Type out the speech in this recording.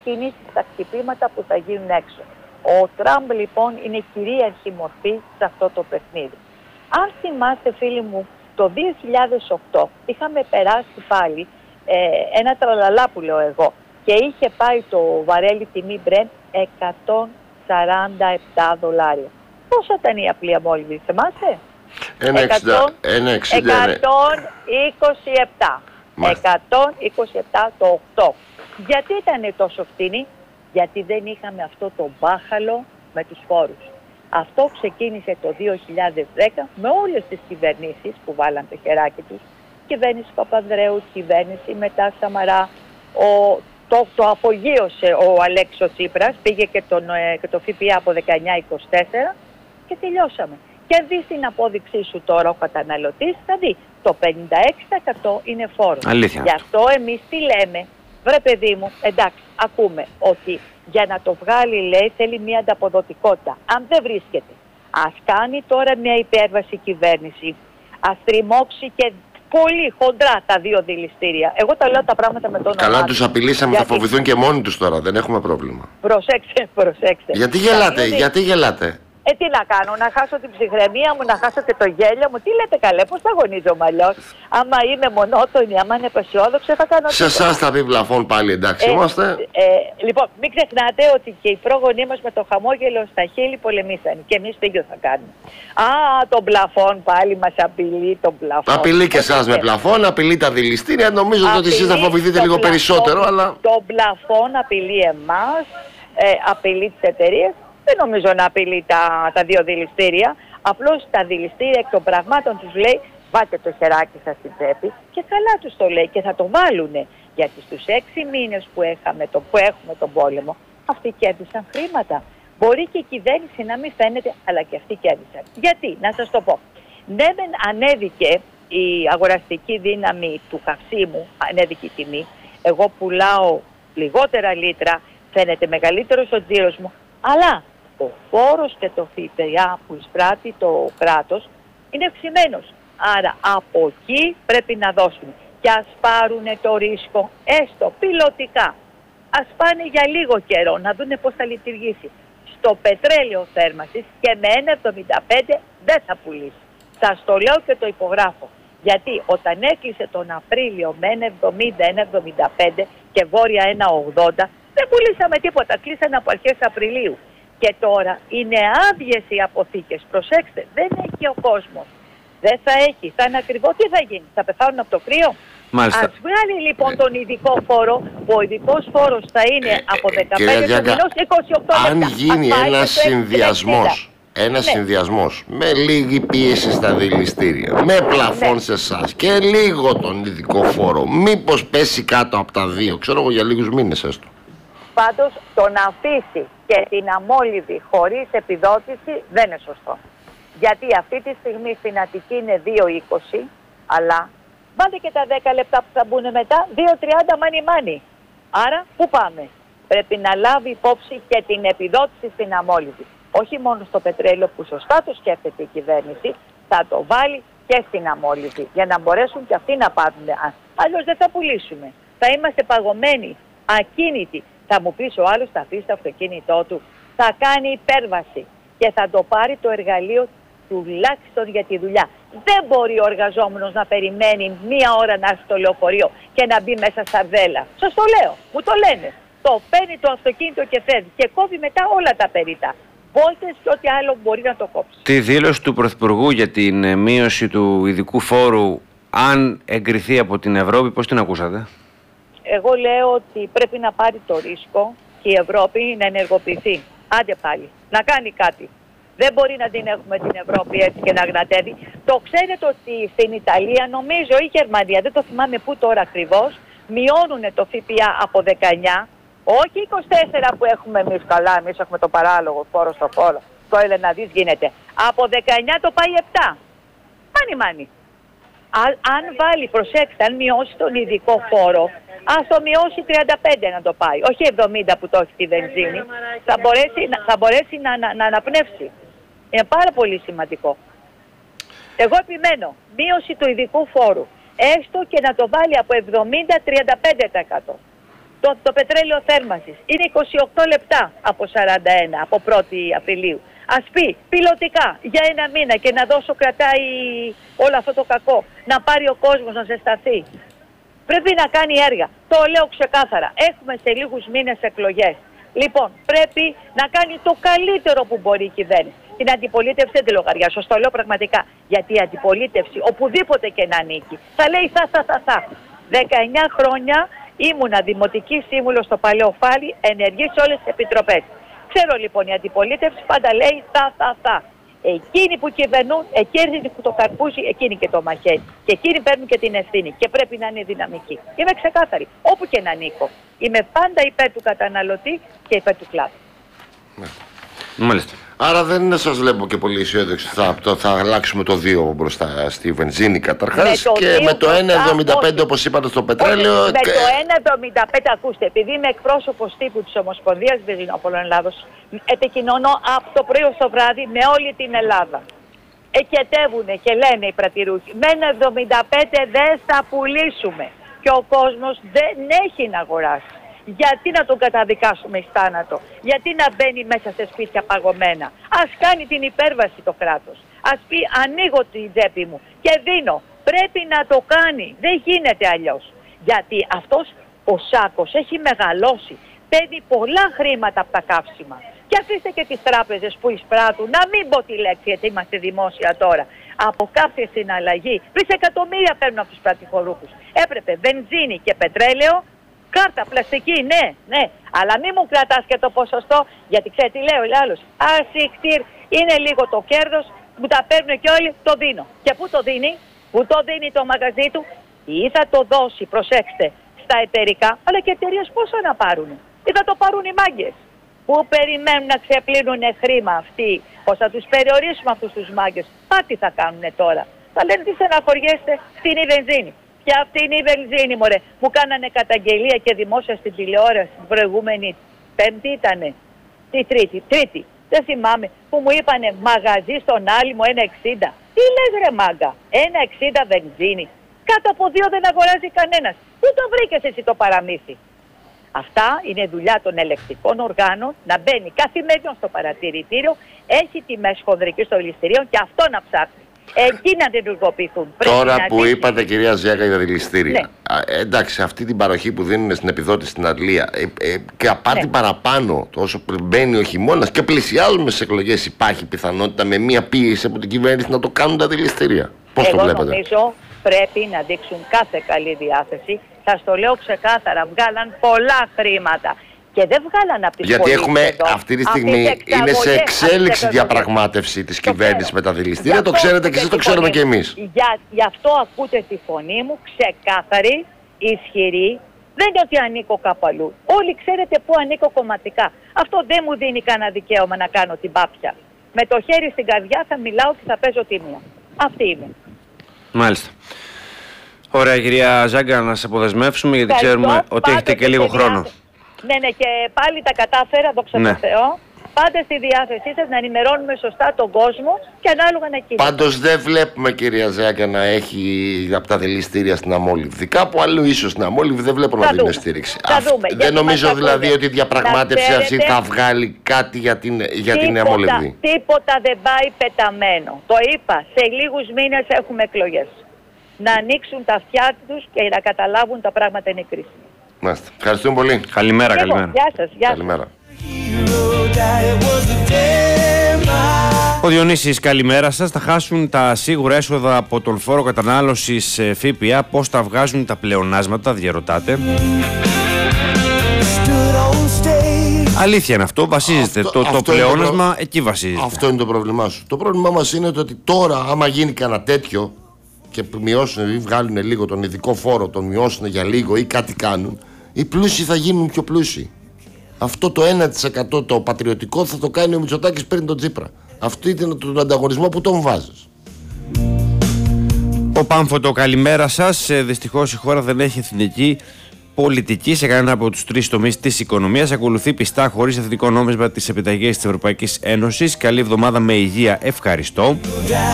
κινήσεις, τα χτυπήματα που θα γίνουν έξω. Ο Τραμπ λοιπόν είναι κυρίαρχη μορφή σε αυτό το παιχνίδι. Αν θυμάστε φίλοι μου, το 2008 είχαμε περάσει πάλι ένα τραλαλά που λέω εγώ και είχε πάει το βαρέλι τιμή Brent $147. Πόσα ήταν η απλή αμόλυβη, θυμάστε? 1,27. 127 το 8. Γιατί ήταν τόσο φτηνή? Γιατί δεν είχαμε αυτό το μπάχαλο με τους φόρους. Αυτό ξεκίνησε το 2010 με όλες τις κυβερνήσεις που βάλαν το χεράκι τους. Κυβέρνηση Παπανδρέου, κυβέρνηση μετά Σαμαρά. Το απογείωσε ο Αλέξος Τσίπρας, πήγε και το ΦΠΑ από 19-24 και τελειώσαμε. Και δεις την απόδειξή σου τώρα ο καταναλωτής, θα δει το 56% είναι φόρος. Αλήθεια. Γι' αυτό εμείς τι λέμε? Βρε παιδί μου, εντάξει, ακούμε ότι για να το βγάλει, λέει, θέλει μια ανταποδοτικότητα. Αν δεν βρίσκεται, ας κάνει τώρα μια υπέρβαση κυβέρνηση, ας τριμώξει και πολύ χοντρά τα δύο δηληστήρια. Εγώ τα λέω τα πράγματα με τον Καλά, τους απειλήσαμε, θα φοβηθούν και μόνοι τους τώρα, δεν έχουμε πρόβλημα. Προσέξτε. Γιατί γελάτε? Τι να κάνω, να χάσω την ψυχραιμία μου, να χάσω και το γέλιο μου? Τι λέτε καλέ, πώς θα αγωνίζομαι αλλιώς? Άμα είμαι μονότονη, άμα είναι απεσιόδοξη, θα κάνω. Σε εσάς θα πει πλαφών πάλι, εντάξει είμαστε. Λοιπόν, μην ξεχνάτε ότι και οι πρόγονοί μας με το χαμόγελο στα χείλη πολεμήσαν και εμείς το ίδιο θα κάνουμε. Τον πλαφών πάλι μας απειλεί, τον πλαφών. Απειλεί και εσάς με πλαφών, απειλεί τα δηληστήρια. Νομίζω ότι εσείς θα φοβηθείτε λίγο περισσότερο, αλλά. Το πλαφών απειλεί εμάς, απειλεί τις εταιρείες. Δεν νομίζω να απειλεί τα δύο δηληστήρια. Απλώς τα δηληστήρια εκ των πραγμάτων τους λέει βάλτε το χεράκι σας στην τσέπη και καλά τους το λέει και θα το βάλουνε. Γιατί στους 6 μήνες που έχουμε τον πόλεμο αυτοί κέρδισαν χρήματα. Μπορεί και η κυβέρνηση να μην φαίνεται, αλλά και αυτοί κέρδισαν. Γιατί? Να σας το πω. Ναι, ανέβηκε η αγοραστική δύναμη του καυσίμου, ανέβηκε η τιμή. Εγώ πουλάω λιγότερα λίτρα, φαίνεται μεγαλύτερος ο τζίρος μου, αλλά ο φόρος και το ΦΠΑ που εισπράττει το κράτος είναι αυξημένος. Άρα από εκεί πρέπει να δώσουν. Και ας πάρουν το ρίσκο, έστω πιλωτικά. Ας πάνε για λίγο καιρό να δούνε πώς θα λειτουργήσει. Στο πετρέλαιο θέρμανσης και με 1,75 δεν θα πουλήσει. Σας το λέω και το υπογράφω. Γιατί όταν έκλεισε τον Απρίλιο με 1,70-1,75 και βόρεια 1,80, δεν πουλήσαμε τίποτα. Κλείσανε από αρχές Απριλίου. Και τώρα είναι άδειες οι αποθήκες. Προσέξτε, δεν έχει ο κόσμος. Δεν θα έχει. Θα είναι ακριβό. Τι θα γίνει? Θα πεθάνουν από το κρύο? Μάλιστα. Ας βγάλει λοιπόν τον ειδικό φόρο, που ο ειδικός φόρος θα είναι από 15 το μηνός 28 λεπτά. Αν γίνει ένας συνδυασμός με λίγη πίεση στα δηληστήρια, με πλαφών σε εσάς και λίγο τον ειδικό φόρο, μήπως πέσει κάτω από τα δύο, ξέρω εγώ, για λίγους μήνες έστω? Πάντως το να αφήσει και την αμόλυβη χωρίς επιδότηση δεν είναι σωστό. Γιατί αυτή τη στιγμή στην Αττική είναι 2,20, αλλά βάλτε και τα 10 λεπτά που θα μπουν μετά, 2,30 μάνι. Άρα πού πάμε? Πρέπει να λάβει υπόψη και την επιδότηση στην αμόλυβη. Όχι μόνο στο πετρέλαιο που σωστά το σκέφτεται η κυβέρνηση, θα το βάλει και στην αμόλυβη για να μπορέσουν και αυτοί να πάρουν. Αλλιώς δεν θα πουλήσουμε. Θα είμαστε παγωμένοι, ακίνητοι. Θα μου πεις ο άλλος θα αφήσει το αυτοκίνητό του, θα κάνει υπέρβαση και θα το πάρει το εργαλείο τουλάχιστον για τη δουλειά. Δεν μπορεί ο εργαζόμενος να περιμένει μία ώρα να έρθει στο λεωφορείο και να μπει μέσα στα βέλα. Σας το λέω, μου το λένε. Το παίρνει το αυτοκίνητο και φεύγει και κόβει μετά όλα τα περιτά. Βόλτες και ό,τι άλλο μπορεί να το κόψει. Τη δήλωση του Πρωθυπουργού για την μείωση του ειδικού φόρου, αν εγκριθεί από την Ευρώπη, πώς την ακούσατε? Εγώ λέω ότι πρέπει να πάρει το ρίσκο και η Ευρώπη να ενεργοποιηθεί. Άντε πάλι, να κάνει κάτι. Δεν μπορεί να την έχουμε την Ευρώπη έτσι και να γρατεύει. Το ξέρετε ότι στην Ιταλία, νομίζω, ή Γερμανία, δεν το θυμάμαι πού τώρα ακριβώς, μειώνουν το ΦΠΑ από 19, όχι 24 που έχουμε εμείς. Καλά, εμείς έχουμε το παράλογο φόρο στο φόρο. Το έλεγε να δεις γίνεται. Από 19 το πάει 7. Μάνι. Αν βάλει, προσέξτε, αν μειώσει τον ειδικό φόρο, ας το μειώσει 35 να το πάει, όχι 70 που το έχει τη βενζίνη, θα μπορέσει να αναπνεύσει. Είναι πάρα πολύ σημαντικό. Εγώ επιμένω, μείωση του ειδικού φόρου, έστω και να το βάλει από 70-35%. Το πετρέλαιο θέρμανσης είναι 28 λεπτά από 41 από 1η Απριλίου. Ας πει πιλωτικά για ένα μήνα και να δώσω κρατάει όλο αυτό το κακό, να πάρει ο κόσμος να ζεσταθεί. Πρέπει να κάνει έργα. Το λέω ξεκάθαρα. Έχουμε σε λίγους μήνες εκλογές. Λοιπόν, πρέπει να κάνει το καλύτερο που μπορεί η κυβέρνηση. Την αντιπολίτευση δεν τη λογαριάζω, το λέω πραγματικά. Γιατί η αντιπολίτευση, οπουδήποτε και να ανήκει, θα λέει θα. 19 χρόνια ήμουνα δημοτική σύμβουλος στο Παλαιοφάλι, ενεργή σε όλες τις επιτροπές. Ξέρω λοιπόν η αντιπολίτευση πάντα λέει θα. Εκείνοι που κυβερνούν, εκείνοι που το καρπούζι, εκείνοι και το μαχαίρι. Και εκείνοι παίρνουν και την ευθύνη. Και πρέπει να είναι δυναμικοί. Είμαι ξεκάθαρη. Όπου και να ανήκω. Είμαι πάντα υπέρ του καταναλωτή και υπέρ του κλάδου. Μάλιστα. Άρα δεν σας βλέπω και πολύ αισιόδοξη. Θα αλλάξουμε το 2 μπροστά στη βενζίνη καταρχάς και με το 1,75 όπως είπατε στο πετρέλαιο. Με το 1,75 ακούστε, επειδή είμαι εκπρόσωπος τύπου της Ομοσπονδίας Βενζινόπολων Ελλάδος, επικοινωνώ από το πρωί ως το βράδυ με όλη την Ελλάδα. Εκετεύουνε και λένε οι πρατηρούχοι, με 1,75 δεν θα πουλήσουμε. Και ο κόσμος δεν έχει να αγοράσει. Γιατί να τον καταδικάσουμε εις θάνατο, γιατί να μπαίνει μέσα σε σπίτια παγωμένα. Ας κάνει την υπέρβαση το κράτος. Ας πει ανοίγω την τσέπη μου και δίνω. Πρέπει να το κάνει. Δεν γίνεται αλλιώς. Γιατί αυτός ο σάκος έχει μεγαλώσει. Παίρνει πολλά χρήματα από τα καύσιμα. Και αφήστε και τις τράπεζες που εισπράττουν, να μην πω τη λέξη γιατί είμαστε δημόσια τώρα. Από κάθε συναλλαγή, δισεκατομμύρια παίρνουν από τους πρατηφορούχους. Έπρεπε βενζίνη και πετρέλαιο. Κάρτα, πλαστική, ναι. Αλλά μην μου κρατάς και το ποσοστό, γιατί ξέρει τι λέει ο άλλος. Ασύκτηρ, είναι λίγο το κέρδος, που τα παίρνουν και όλοι, το δίνω. Και πού το δίνει, το μαγαζί του, ή θα το δώσει, προσέξτε, στα εταιρικά, αλλά και εταιρείες πόσο να πάρουν. Ή θα το πάρουν οι μάγκες, που περιμένουν να ξεπλύνουν χρήμα αυτοί, πως θα τους περιορίσουμε αυτούς τους μάγκες. Πάτη θα κάνουν τώρα. Θα λένε τι στεναχωριέστε, φτηνή βενζίνη. Και αυτή είναι η βενζίνη, μωρέ. Μου κάνανε καταγγελία και δημόσια στην τηλεόραση την προηγούμενη Πέμπτη ήτανε. Τη Τρίτη. Δεν θυμάμαι. Που μου είπανε μαγαζί στον Άλυμο 1,60. Τι λες ρε μάγκα. 1,60 βενζίνη. Κάτω από 2 δεν αγοράζει κανένας. Πού το βρήκες εσύ το παραμύθι. Αυτά είναι δουλειά των ελεκτικών οργάνων να μπαίνει καθημερινά στο παρατηρητήριο. Έχει τιμές χονδρικής των δηληστηρίων και αυτό να ψάχνει. Εκεί να ενεργοποιηθούν. Τώρα που είπατε κυρία Ζιάκα για τα δηληστήρια, ναι. Εντάξει, αυτή την παροχή που δίνουν στην επιδότηση στην Αγγλία και απάτη παραπάνω όσο μπαίνει ο χειμώνας και πλησιάζουμε στις εκλογές, υπάρχει πιθανότητα με μία πίεση από την κυβέρνηση να το κάνουν τα δηληστήρια. Πώς το βλέπετε? Νομίζω πρέπει να δείξουν κάθε καλή διάθεση. Σας το λέω ξεκάθαρα, βγάλαν πολλά χρήματα. Και δεν βγάλαν από τις γιατί έχουμε αυτή τη στιγμή είναι σε εξέλιξη διαπραγμάτευση της κυβέρνησης με τα δηληστήρια. Το ξέρετε και εσείς, το ξέρουμε και εμείς. Γι' αυτό ακούτε τη φωνή μου ξεκάθαρη, ισχυρή. Δεν είναι ότι ανήκω κάπου αλλού. Όλοι ξέρετε πού ανήκω κομματικά. Αυτό δεν μου δίνει κανένα δικαίωμα να κάνω την πάπια. Με το χέρι στην καρδιά θα μιλάω και θα παίζω τίμια. Αυτή είμαι. Μάλιστα. Ωραία κυρία Ζάγκα, να σας αποδεσμεύσουμε γιατί ξέρουμε ότι έχετε και λίγο χρόνο. Ναι, και πάλι τα κατάφερα, δόξα τω Θεώ. Πάντα στη διάθεσή σας να ενημερώνουμε σωστά τον κόσμο και ανάλογα να κινηθούμε. Πάντως δεν βλέπουμε κυρία Ζιάκα να έχει από τα δηληστήρια στην Αμόλυβδη. Κάπου αλλού ίσως στην Αμόλυβδη δεν βλέπω να δίνει στήριξη. Δεν νομίζω δηλαδή ότι η διαπραγμάτευση αυτή θα βγάλει κάτι για την Αμόλυβδη. Τίποτα δεν πάει πεταμένο. Το είπα, σε λίγους μήνες έχουμε εκλογές. Να ανοίξουν τα αυτιά τους και να καταλάβουν τα πράγματα είναι κρίσιμα. Μάλιστα. Ευχαριστούμε πολύ. Καλημέρα, καλημέρα. Γεια σας. Καλημέρα. Ο Διονύσης, καλημέρα σας. Θα χάσουν τα σίγουρα έσοδα από τον φόρο κατανάλωσης ΦΠΑ. Πώς τα βγάζουν τα πλεονάσματα, διαρωτάτε. Αλήθεια είναι αυτό, βασίζεται. Το πλεόνασμα εκεί βασίζεται. Αυτό είναι το πρόβλημά σου. Το πρόβλημά μας είναι ότι τώρα, άμα γίνει κανένα τέτοιο και μειώσουν ή βγάλουν λίγο τον ειδικό φόρο, τον μειώσουν για λίγο ή κάτι κάνουν, οι πλούσιοι θα γίνουν πιο πλούσιοι. Αυτό το 1% το πατριωτικό θα το κάνει ο Μητσοτάκης πριν τον Τσίπρα. Αυτό ήταν τον ανταγωνισμό που τον βάζεις. Ο Πάμφωτο, καλημέρα σας. Δυστυχώς η χώρα δεν έχει εθνική πολιτική σε κανένα από τους 3 τομείς της οικονομίας. Ακολουθεί πιστά χωρίς εθνικό νόμισμα τις επιταγές της Ευρωπαϊκής Ένωσης. Καλή εβδομάδα με υγεία. Ευχαριστώ.